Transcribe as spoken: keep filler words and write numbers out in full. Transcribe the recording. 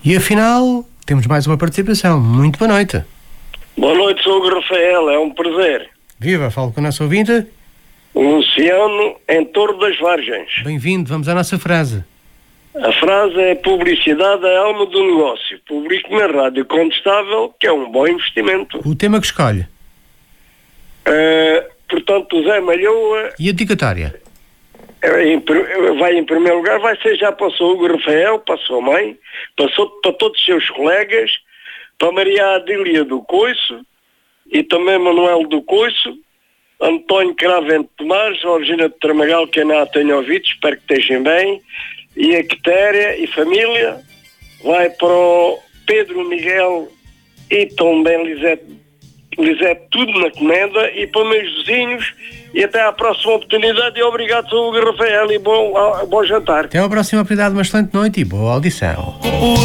E afinal, temos mais uma participação. Muito boa noite. Boa noite, sou o Rafael, é um prazer. Viva, falo com o nosso ouvinte. O Luciano, em Torre das Vargens. Bem-vindo, vamos à nossa frase. A frase é: publicidade é a alma do negócio. Publique na rádio Condestável, que é um bom investimento. O tema que escolhe. Uh, portanto, o Zé Malhoa... E a dedicatória? Em, vai em primeiro lugar, vai ser, já passou o Rafael, para a sua mãe, passou para todos os seus colegas, para Maria Adília do Coiço, e também Manuel do Coiço, António Cravente Tomás, Georgina de Tramagal, que ainda a tenho ouvido, espero que estejam bem, e a Quitéria e família. Vai para o Pedro Miguel e também Lisete, Lisete tudo na comenda, e para os meus vizinhos, e até à próxima oportunidade, e obrigado, sou o Rafael, e bom, bom jantar. Até à próxima oportunidade, uma excelente noite e boa audição.